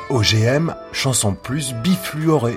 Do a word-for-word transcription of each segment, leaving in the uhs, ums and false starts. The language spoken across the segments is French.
O G M, chanson plus bifluorée.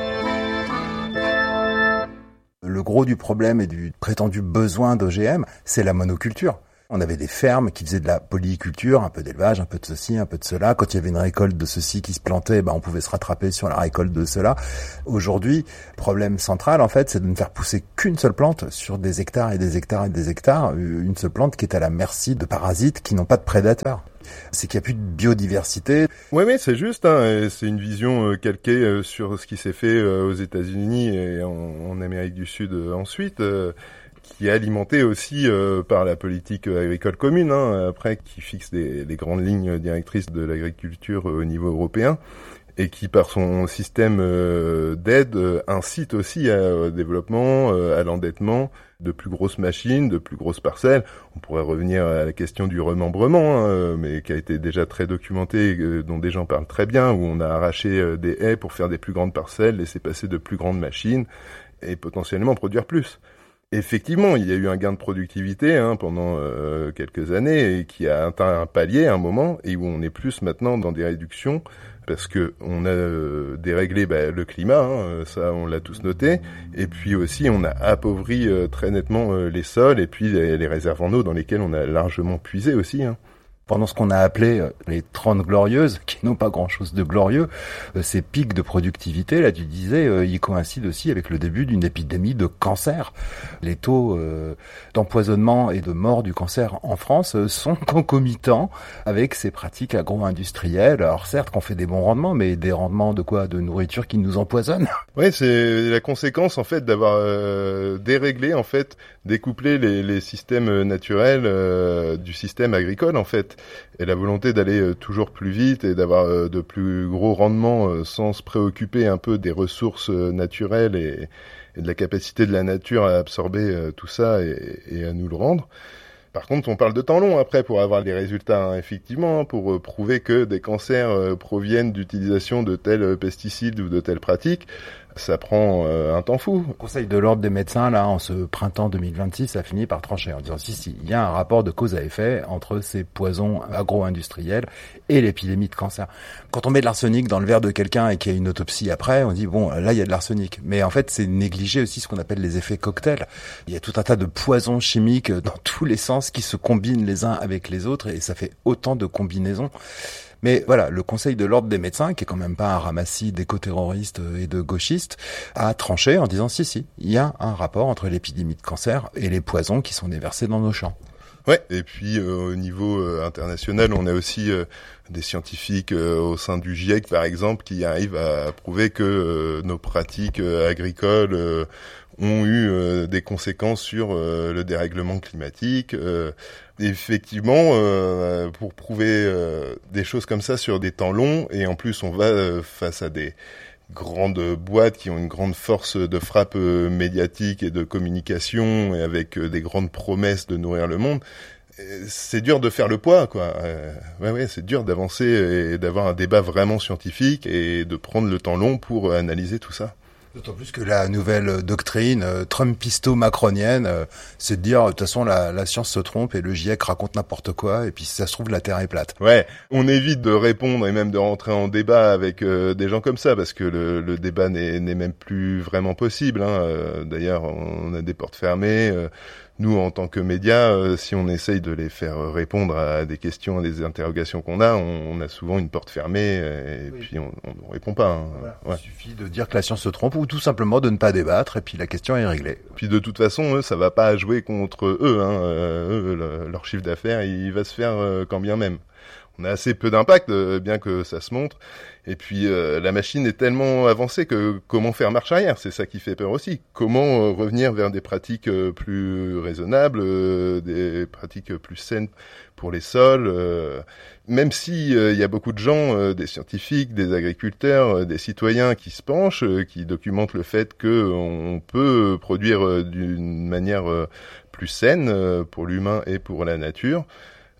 Le gros du problème et du prétendu besoin d'O G M, c'est la monoculture. On avait des fermes qui faisaient de la polyculture, un peu d'élevage, un peu de ceci, un peu de cela. Quand il y avait une récolte de ceci qui se plantait, ben on pouvait se rattraper sur la récolte de cela. Aujourd'hui, le problème central, en fait, c'est de ne faire pousser qu'une seule plante sur des hectares et des hectares et des hectares. Une seule plante qui est à la merci de parasites qui n'ont pas de prédateurs. C'est qu'il n'y a plus de biodiversité. Oui, oui, c'est juste. Hein, c'est une vision euh, calquée euh, sur ce qui s'est fait euh, aux États-Unis et en, en Amérique du Sud euh, ensuite, euh, qui est alimentée aussi euh, par la politique agricole commune, hein, après, qui fixe des, des grandes lignes directrices de l'agriculture euh, au niveau européen, et qui, par son système euh, d'aide, euh, incite aussi à, au développement, euh, à l'endettement, de plus grosses machines, de plus grosses parcelles. On pourrait revenir à la question du remembrement, hein, mais qui a été déjà très documentée, euh, dont des gens parlent très bien, où on a arraché euh, des haies pour faire des plus grandes parcelles, laisser passer de plus grandes machines, et potentiellement produire plus. Effectivement, il y a eu un gain de productivité hein, pendant euh, quelques années, et qui a atteint un palier à un moment, et où on est plus maintenant dans des réductions, parce que on a euh, déréglé bah, le climat, hein, ça on l'a tous noté, et puis aussi on a appauvri euh, très nettement euh, les sols et puis les, les réserves en eau dans lesquelles on a largement puisé aussi. Hein. Pendant ce qu'on a appelé les trente glorieuses, qui n'ont pas grand-chose de glorieux, ces pics de productivité, là tu disais, ils coïncident aussi avec le début d'une épidémie de cancer. Les taux euh, d'empoisonnement et de mort du cancer en France sont concomitants avec ces pratiques agro-industrielles. Alors certes qu'on fait des bons rendements, mais des rendements de quoi? De nourriture qui nous empoisonne. Oui, c'est la conséquence en fait d'avoir euh, déréglé, en fait, découplé les, les systèmes naturels euh, du système agricole en fait. Et la volonté d'aller euh, toujours plus vite et d'avoir euh, de plus gros rendements euh, sans se préoccuper un peu des ressources euh, naturelles et, et de la capacité de la nature à absorber euh, tout ça et, et à nous le rendre. Par contre, on parle de temps long après pour avoir les résultats, hein, effectivement, hein, pour euh, prouver que des cancers euh, proviennent d'utilisation de tels pesticides ou de telles pratiques. Ça prend euh, un temps fou. Le Conseil de l'ordre des médecins, là, en ce printemps deux mille vingt-six, a fini par trancher en disant si, si, il y a un rapport de cause à effet entre ces poisons agro-industriels et l'épidémie de cancer. Quand on met de l'arsenic dans le verre de quelqu'un et qu'il y a une autopsie après, on dit bon, là, il y a de l'arsenic. Mais en fait, c'est négliger aussi ce qu'on appelle les effets cocktails. Il y a tout un tas de poisons chimiques dans tous les sens qui se combinent les uns avec les autres et ça fait autant de combinaisons. Mais voilà, le Conseil de l'ordre des médecins, qui est quand même pas un ramassis d'éco-terroristes et de gauchistes, a tranché en disant si, si, il y a un rapport entre l'épidémie de cancer et les poisons qui sont déversés dans nos champs. Ouais, et puis euh, au niveau euh, international, on a aussi euh, des scientifiques euh, au sein du GIEC, par exemple, qui arrivent à prouver que euh, nos pratiques euh, agricoles euh, ont eu euh, des conséquences sur euh, le dérèglement climatique. Euh, effectivement, euh, pour prouver euh, des choses comme ça sur des temps longs, et en plus on va euh, face à des grandes boîtes qui ont une grande force de frappe euh, médiatique et de communication, et avec euh, des grandes promesses de nourrir le monde, c'est dur de faire le poids, quoi. Euh, ouais, ouais, c'est dur d'avancer et d'avoir un débat vraiment scientifique et de prendre le temps long pour analyser tout ça. D'autant plus que la nouvelle doctrine euh, trumpisto-macronienne, euh, c'est de dire de toute façon la, la science se trompe et le GIEC raconte n'importe quoi et puis si ça se trouve la Terre est plate. Ouais, on évite de répondre et même de rentrer en débat avec euh, des gens comme ça parce que le, le débat n'est, n'est même plus vraiment possible. Hein. Euh, d'ailleurs, on a des portes fermées. Euh, Nous, en tant que médias, euh, si on essaye de les faire répondre à des questions, à des interrogations qu'on a, on, on a souvent une porte fermée et oui. Puis on ne répond pas. Hein. Voilà. Ouais. Il suffit de dire que la science se trompe ou tout simplement de ne pas débattre et puis la question est réglée. Puis de toute façon, eux, ça va pas jouer contre eux. Hein. Euh, eux, le, leur chiffre d'affaires, il va se faire euh, quand bien même. On a assez peu d'impact, euh, bien que ça se montre. Et puis, euh, la machine est tellement avancée que comment faire marche arrière? C'est ça qui fait peur aussi. Comment euh, revenir vers des pratiques euh, plus raisonnables, euh, des pratiques plus saines pour les sols, euh, même si il euh, y a beaucoup de gens, euh, des scientifiques, des agriculteurs, euh, des citoyens qui se penchent, euh, qui documentent le fait que on peut produire euh, d'une manière euh, plus saine euh, pour l'humain et pour la nature.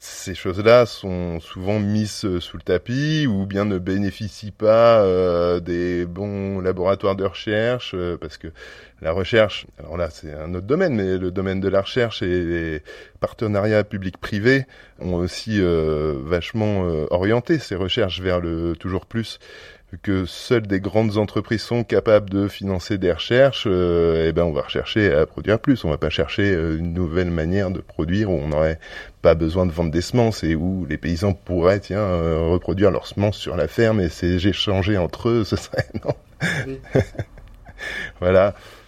ces choses-là sont souvent mises sous le tapis ou bien ne bénéficient pas euh, des bons laboratoires de recherche euh, parce que la recherche, alors là c'est un autre domaine, mais le domaine de la recherche et les partenariats publics-privés ont aussi euh, vachement euh, orienté ces recherches vers le toujours plus, que seules des grandes entreprises sont capables de financer des recherches, euh, eh ben on va rechercher à produire plus. On va pas chercher euh, une nouvelle manière de produire où on n'aurait pas besoin de vendre des semences et où les paysans pourraient tiens euh, reproduire leurs semences sur la ferme et s'échanger entre eux. Ce serait non. Oui. Voilà.